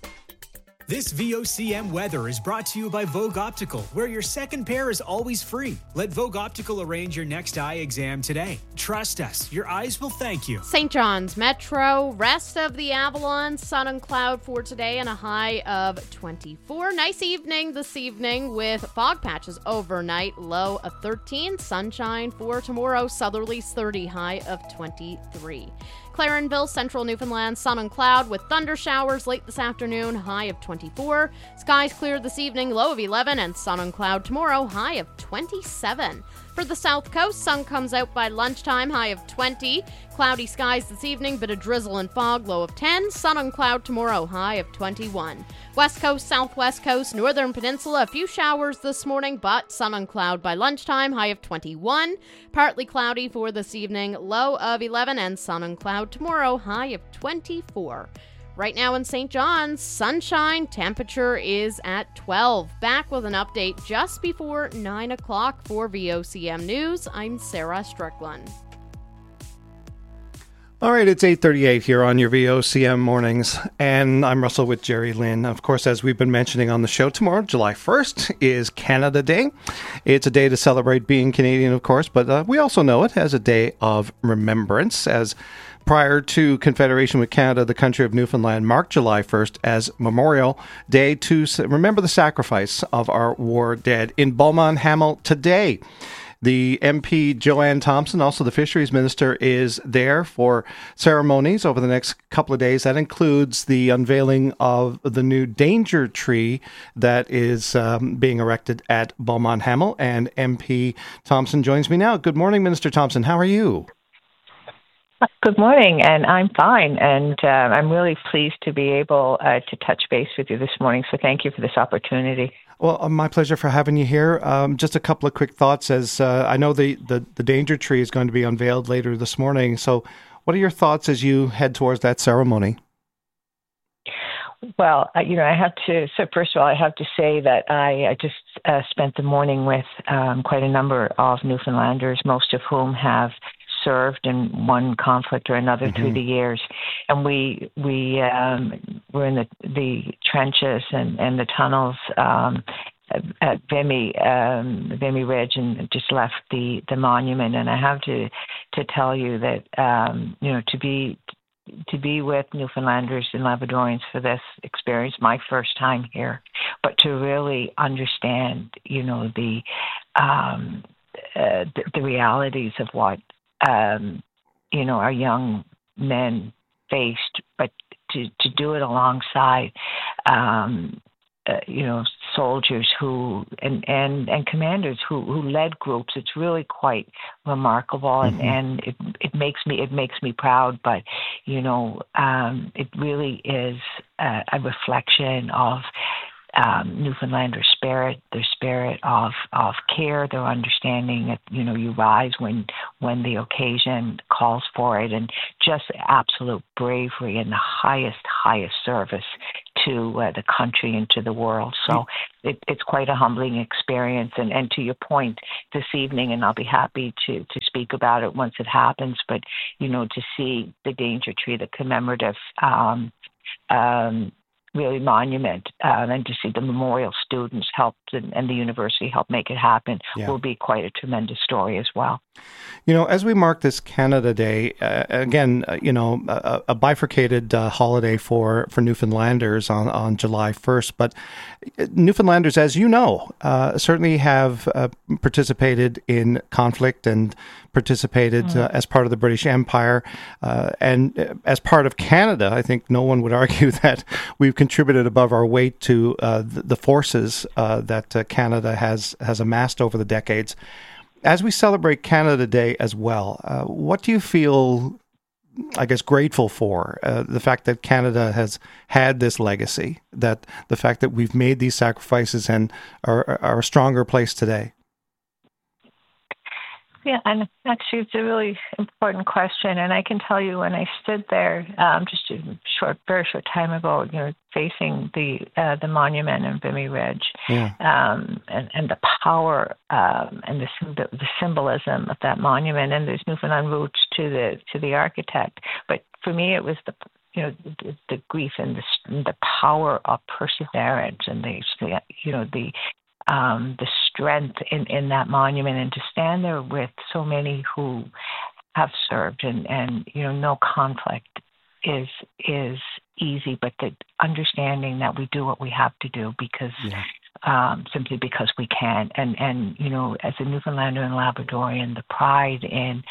This V O C M weather is brought to you by Vogue Optical, where your second pair is always free. Let Vogue Optical arrange your next eye exam today. Trust us, your eyes will thank you. Saint John's Metro, rest of the Avalon, sun and cloud for today and a high of twenty-four. Nice evening this evening with fog patches overnight, low of thirteen. Sunshine for tomorrow, southerlies thirty, high of twenty-three. Clarenville, central Newfoundland, sun and cloud with thunder showers late this afternoon, high of twenty-four. Skies clear this evening, low of eleven, and sun and cloud tomorrow, high of twenty-seven. For the south coast, sun comes out by lunchtime, high of twenty. Cloudy skies this evening, bit of drizzle and fog, low of ten. Sun and cloud tomorrow, high of twenty-one. West coast, southwest coast, northern peninsula, a few showers this morning, but sun and cloud by lunchtime, high of twenty-one. Partly cloudy for this evening, low of eleven, and sun and cloud tomorrow, high of twenty-four. Right now in Saint John's, sunshine, temperature is at twelve. Back with an update just before nine o'clock for V O C M News. I'm Sarah Strickland. All right, it's eight thirty-eight here on your V O C M mornings, and I'm Russell with Jerry Lynn. Of course, as we've been mentioning on the show, tomorrow, July first, is Canada Day. It's a day to celebrate being Canadian, of course, but uh, we also know it as a day of remembrance, as prior to Confederation with Canada, the country of Newfoundland marked July first as Memorial Day to remember the sacrifice of our war dead. In Beaumont Hamel today, the M P Joanne Thompson, also the Fisheries Minister, is there for ceremonies over the next couple of days. That includes the unveiling of the new danger tree that is um, being erected at Beaumont Hamel. And M P Thompson joins me now. Good morning, Minister Thompson. How are you? Good morning, and I'm fine, and uh, I'm really pleased to be able uh, to touch base with you this morning, so thank you for this opportunity. Well, uh, my pleasure for having you here. Um, just a couple of quick thoughts as uh, I know the, the, the danger tree is going to be unveiled later this morning. So what are your thoughts as you head towards that ceremony? Well, uh, you know, I have to, so first of all, I have to say that I, I just uh, spent the morning with um, quite a number of Newfoundlanders, most of whom have served in one conflict or another mm-hmm. through the years. And we we um, were in the, the trenches and, and the tunnels um, at Vimy, um, Vimy Ridge, and just left the, the monument. And I have to, to tell you that, um, you know, to be to be with Newfoundlanders and Labradorians for this experience, my first time here, but to really understand, you know, the um, uh, the, the realities of what Um, you know, our young men faced, but to, to do it alongside, um, uh, you know, soldiers who and, and, and commanders who, who led groups, it's really quite remarkable, and, mm-hmm. and it it makes me it makes me proud. But you know, um, it really is a, a reflection of Um, Newfoundlander spirit, their spirit of, of care, their understanding that, you know, you rise when when the occasion calls for it, and just absolute bravery and the highest, highest service to uh, the country and to the world. So it, it's quite a humbling experience. And, and to your point this evening, and I'll be happy to, to speak about it once it happens, but, you know, to see the danger tree, the commemorative um, um really monument, uh, and to see the memorial students helped and, and the university helped make it happen yeah. will be quite a tremendous story as well. You know, as we mark this Canada Day, uh, again, uh, you know, a, a bifurcated uh, holiday for, for Newfoundlanders on, on July first, but Newfoundlanders, as you know, uh, certainly have uh, participated in conflict and participated mm. uh, as part of the British Empire. Uh, and as part of Canada, I think no one would argue that we've contributed above our weight to uh, the, the forces uh, that uh, Canada has, has amassed over the decades. As we celebrate Canada Day as well, uh, what do you feel, I guess, grateful for? Uh, the fact that Canada has had this legacy, that the fact that we've made these sacrifices and are, are a stronger place today? Yeah, and actually, it's a really important question. And I can tell you, when I stood there um, just a short, very short time ago, you know, facing the uh, the monument in Vimy Ridge, yeah. um, and and the power um, and the, the the symbolism of that monument, and there's Newfoundland roots to the to the architect. But for me, it was the you know the, the grief and the the power of perseverance, and the you know the Um, the strength in, in that monument, and to stand there with so many who have served, and, and you know, no conflict is is easy, but the understanding that we do what we have to do because yeah. um, simply because we can, and and you know, as a Newfoundlander and Labradorian, the pride in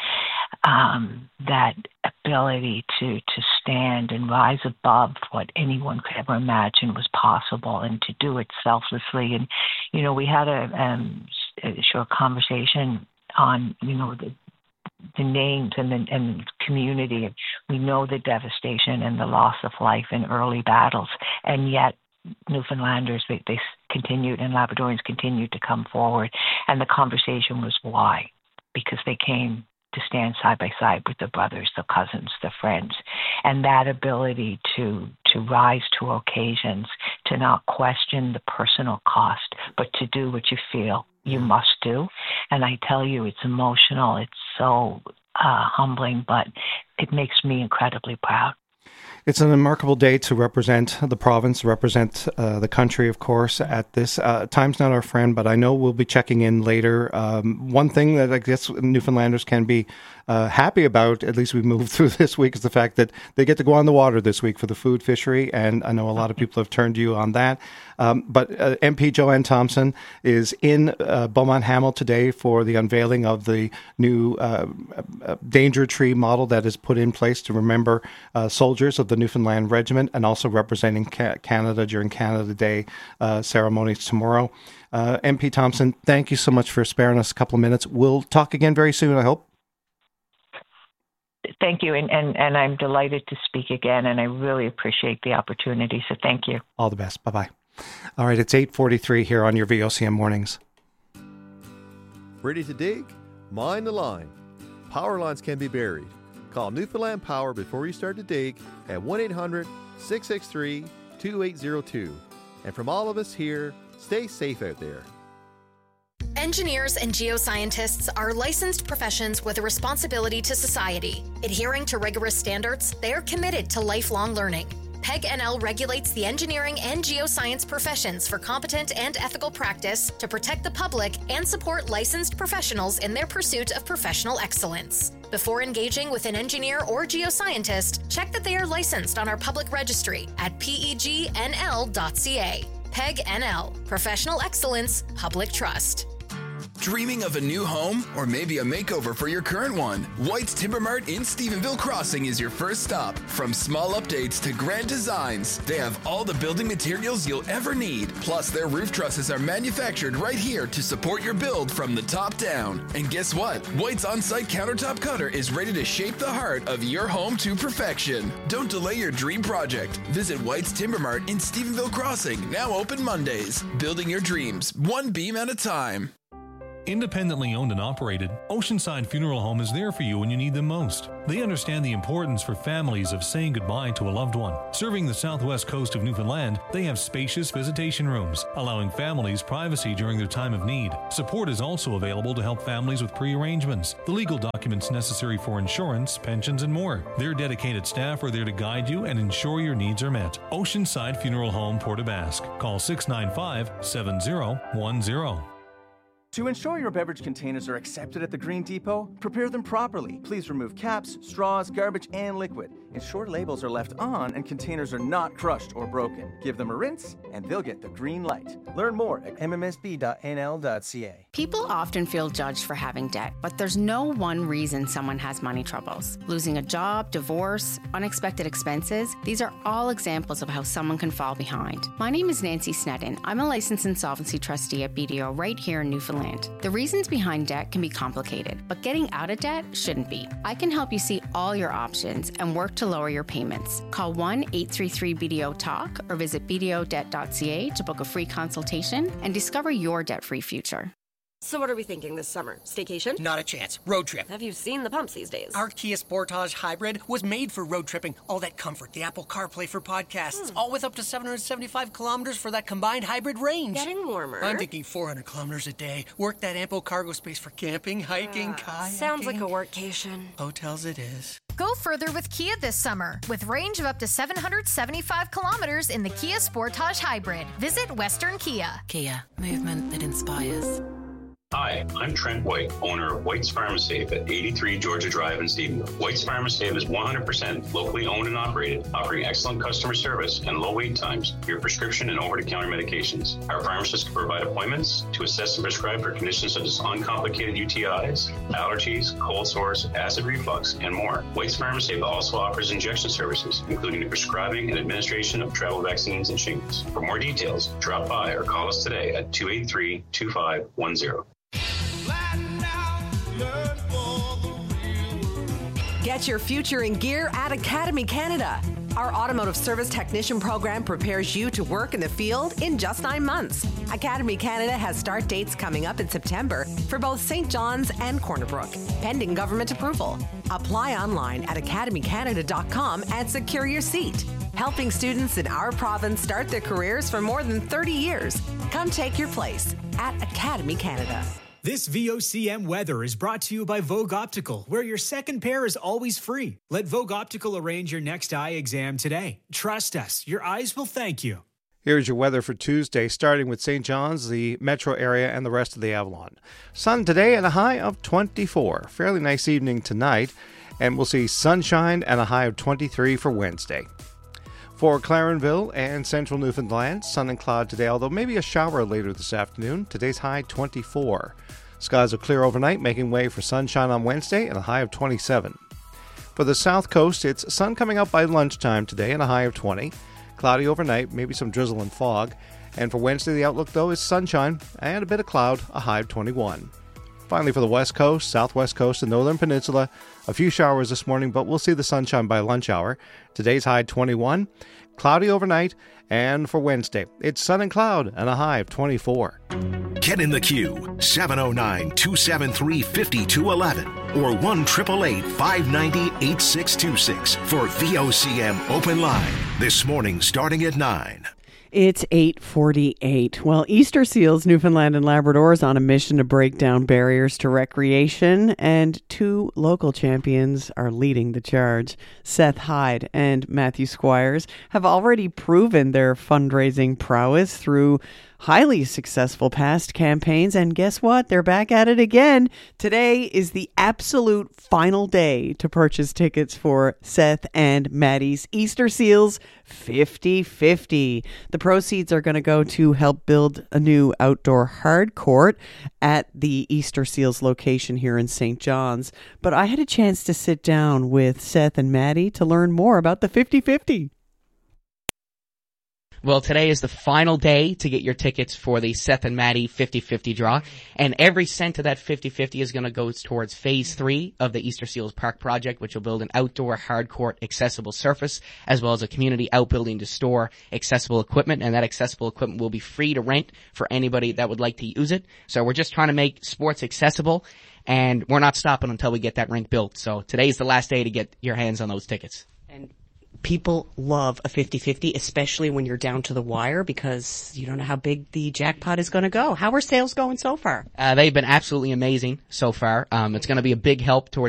um, that ability to to stand and rise above what anyone could ever imagine was possible, and to do it selflessly. And you know, we had a, um, a short conversation on you know the the names and the and community. We know the devastation and the loss of life in early battles, and yet Newfoundlanders, they, they continued, and Labradorians continued to come forward. And the conversation was why? Because they came to stand side by side with the brothers, the cousins, the friends, and that ability to to rise to occasions, to not question the personal cost, but to do what you feel you must do. And I tell you, it's emotional. It's so uh, humbling, but it makes me incredibly proud. It's a remarkable day to represent the province, represent uh, the country, of course, at this. Uh, time's not our friend, but I know we'll be checking in later. Um, one thing that I guess Newfoundlanders can be uh, happy about, at least we moved through this week, is the fact that they get to go on the water this week for the food fishery, and I know a lot of people have turned to you on that. Um, but uh, M P Joanne Thompson is in uh, Beaumont Hamel today for the unveiling of the new uh, uh, danger tree model that is put in place to remember uh, soldiers of the Newfoundland Regiment, and also representing ca- Canada during Canada Day uh, ceremonies tomorrow. Uh, M P Thompson, thank you so much for sparing us a couple of minutes. We'll talk again very soon, I hope. Thank you, and, and, and I'm delighted to speak again, and I really appreciate the opportunity, so thank you. All the best. Bye-bye. All right, it's eight forty-three here on your V O C M Mornings. Ready to dig? Mind the line. Power lines can be buried. Call Newfoundland Power before you start to dig at one eight hundred, six six three, two eight zero two. And from all of us here, stay safe out there. Engineers and geoscientists are licensed professions with a responsibility to society. Adhering to rigorous standards, they are committed to lifelong learning. PEG N L regulates the engineering and geoscience professions for competent and ethical practice to protect the public and support licensed professionals in their pursuit of professional excellence. Before engaging with an engineer or geoscientist, check that they are licensed on our public registry at P E G N L dot C A. PEG N L, Professional Excellence, Public Trust. Dreaming of a new home or maybe a makeover for your current one? White's Timber Mart in Stephenville Crossing is your first stop. From small updates to grand designs, they have all the building materials you'll ever need. Plus, their roof trusses are manufactured right here to support your build from the top down. And guess what? White's on-site countertop cutter is ready to shape the heart of your home to perfection. Don't delay your dream project. Visit White's Timber Mart in Stephenville Crossing, now open Mondays. Building your dreams, one beam at a time. Independently owned and operated, Oceanside Funeral Home is there for you when you need them most. They understand the importance for families of saying goodbye to a loved one. Serving the southwest coast of Newfoundland, they have spacious visitation rooms, allowing families privacy during their time of need. Support is also available to help families with pre-arrangements, the legal documents necessary for insurance, pensions, and more. Their dedicated staff are there to guide you and ensure your needs are met. Oceanside Funeral Home, Port aux Basques. Call six nine five, seven zero one zero. To ensure your beverage containers are accepted at the Green Depot, prepare them properly. Please remove caps, straws, garbage, and liquid. Ensure labels are left on and containers are not crushed or broken. Give them a rinse, and they'll get the green light. Learn more at m m s b dot n l dot c a. People often feel judged for having debt, but there's no one reason someone has money troubles. Losing a job, divorce, unexpected expenses, these are all examples of how someone can fall behind. My name is Nancy Sneddon. I'm a licensed insolvency trustee at B D O right here in Newfoundland. The reasons behind debt can be complicated, but getting out of debt shouldn't be. I can help you see all your options and work to lower your payments. Call one eight three three B D O talk or visit b d o debt dot c a to book a free consultation and discover your debt-free future. So what are we thinking this summer? Staycation? Not a chance. Road trip. Have you seen the pumps these days? Our Kia Sportage Hybrid was made for road tripping. All that comfort, the Apple CarPlay for podcasts, hmm. all with up to seven hundred seventy-five kilometers for that combined hybrid range. Getting warmer. I'm thinking four hundred kilometers a day. Work that ample cargo space for camping, hiking, uh, kayaking. Sounds like a workcation. Hotels it is. Go further with Kia this summer with range of up to seven hundred seventy-five kilometers in the Kia Sportage Hybrid. Visit Western Kia. Kia, movement that inspires. Hi, I'm Trent White, owner of White's Pharmasafe at eighty-three Georgia Drive in Stephenville. White's Pharmasafe is one hundred percent locally owned and operated, offering excellent customer service and low wait times for your prescription and over-the-counter medications. Our pharmacists can provide appointments to assess and prescribe for conditions such as uncomplicated U T Is, allergies, cold sores, acid reflux, and more. White's Pharmasafe also offers injection services, including the prescribing and administration of travel vaccines and shingles. For more details, drop by or call us today at two eight three, two five one zero. Get your future in gear at Academy Canada. Our automotive service technician program prepares you to work in the field in just nine months. Academy Canada has start dates coming up in September for both Saint John's and Corner Brook, pending government approval. Apply online at academy canada dot com and secure your seat. Helping students in our province start their careers for more than thirty years. Come take your place at Academy Canada. This V O C M weather is brought to you by Vogue Optical, where your second pair is always free. Let Vogue Optical arrange your next eye exam today. Trust us, your eyes will thank you. Here's your weather for Tuesday, starting with Saint John's, the metro area, and the rest of the Avalon. Sun today and a high of twenty-four. Fairly nice evening tonight, and we'll see sunshine and a high of twenty-three for Wednesday. For Clarenville and central Newfoundland, sun and cloud today, although maybe a shower later this afternoon. Today's high twenty-four. Skies will clear overnight, making way for sunshine on Wednesday and a high of twenty-seven. For the south coast, it's sun coming out by lunchtime today and a high of twenty. Cloudy overnight, maybe some drizzle and fog. And for Wednesday, the outlook, though, is sunshine and a bit of cloud, a high of twenty-one. Finally, for the west coast, southwest coast, and northern peninsula, a few showers this morning, but we'll see the sunshine by lunch hour. Today's high twenty-one, cloudy overnight, and for Wednesday, it's sun and cloud and a high of twenty-four. Get in the queue, seven oh nine, two seven three, five two one one or one eight eight eight, five nine zero, eight six two six for V O C M Open Line. This morning starting at nine. It's eight forty-eight. Well, Easter Seals Newfoundland and Labrador is on a mission to break down barriers to recreation, and two local champions are leading the charge. Seth Hyde and Matthew Squires have already proven their fundraising prowess through highly successful past campaigns, and guess what? They're back at it again. Today is the absolute final day to purchase tickets for Seth and Maddie's Easter Seals fifty fifty. The proceeds are going to go to help build a new outdoor hard court at the Easter Seals location here in Saint John's. But I had a chance to sit down with Seth and Maddie to learn more about the fifty fifty. Well, today is the final day to get your tickets for the Seth and Maddie fifty fifty draw, and every cent of that fifty fifty is going to go towards Phase three of the Easter Seals Park project, which will build an outdoor hardcourt accessible surface, as well as a community outbuilding to store accessible equipment, and that accessible equipment will be free to rent for anybody that would like to use it. So we're just trying to make sports accessible, and we're not stopping until we get that rink built. So today's the last day to get your hands on those tickets. And people love a fifty fifty, especially when you're down to the wire, because you don't know how big the jackpot is going to go. How are sales going so far? Uh, they've been absolutely amazing so far. Um, it's going to be a big help towards